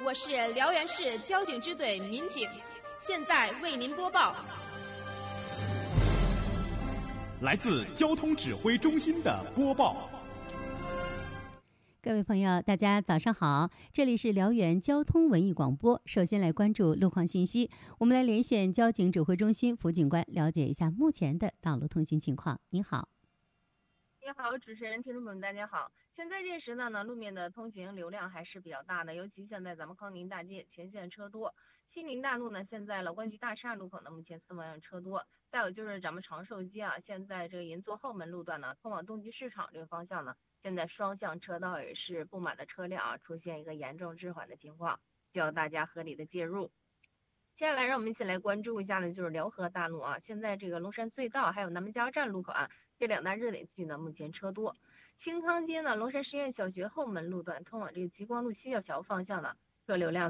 我是辽源市交警支队民警，现在为您播报。 来自交通指挥中心的播报。 各位朋友，大家早上好，这里是辽源交通文艺广播。首先来关注路况信息，我们来连线交警指挥中心副警官，了解一下目前的道路通行情况。你好。 你好，主持人，听众朋友们，大家好。现在这时呢，路面的通行流量还是比较大的，尤其现在咱们康宁大街全线车多。西宁大路呢，现在老关局大厦路口呢，目前4万车多。再有就是咱们长寿街啊，现在这个银座后门路段呢，通往东极市场这个方向呢，现在双向车道也是布满了车辆啊，出现一个严重滞缓的情况，需要大家合理的介入。接下来让我们一起来关注一下呢，就是辽河大路啊，现在这个龙山隧道还有南门加油站路口啊，这两大热点区呢，目前车多。清康街呢，龙山实验小学后门路段通往这个极光路西小桥方向呢，车流量